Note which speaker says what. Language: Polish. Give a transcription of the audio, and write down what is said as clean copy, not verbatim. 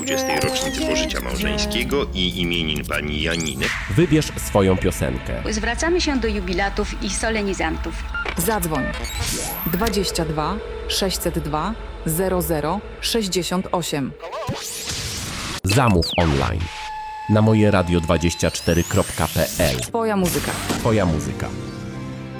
Speaker 1: 20. rocznicy pożycia małżeńskiego i imienin pani Janiny
Speaker 2: Wybierz swoją piosenkę.
Speaker 3: Zwracamy się do jubilatów i solenizantów.
Speaker 4: Zadzwoń 22 602 00 68.
Speaker 2: Zamów online na mojeradio24.pl.
Speaker 4: Twoja muzyka.
Speaker 2: Twoja muzyka.